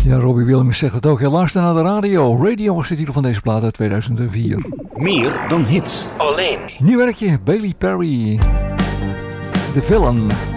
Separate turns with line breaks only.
Ja, Robbie Williams zegt het ook. Hij luistert naar de radio. Radio was de titel van deze plaat uit 2004.
Meer dan hits.
Alleen.
Nieuw werkje, Bailey Perry. The Villain.